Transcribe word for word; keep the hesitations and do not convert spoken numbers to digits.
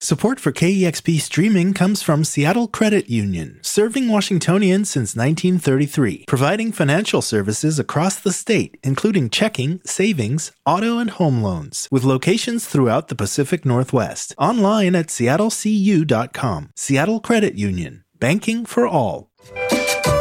Support for K E X P streaming comes from Seattle Credit Union, serving Washingtonians since nineteen thirty-three, providing financial services across the state, including checking, savings, auto, and home loans, with locations throughout the Pacific Northwest. Online at seattle c u dot com. Seattle Credit Union, banking for all.